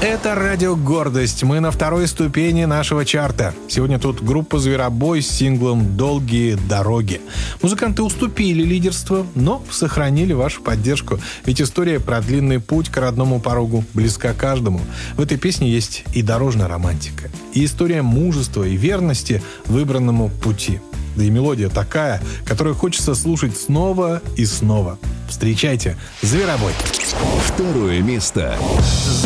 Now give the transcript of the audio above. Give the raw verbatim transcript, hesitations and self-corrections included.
Это радио «Гордость». Мы на второй ступени нашего чарта. Сегодня тут группа «Зверобой» с синглом «Долгие дороги». Музыканты уступили лидерство, но сохранили вашу поддержку. Ведь история про длинный путь к родному порогу близка каждому. В этой песне есть и дорожная романтика, и история мужества и верности выбранному пути. Да и мелодия такая, которую хочется слушать снова и снова. Встречайте «Зверобой». Второе место.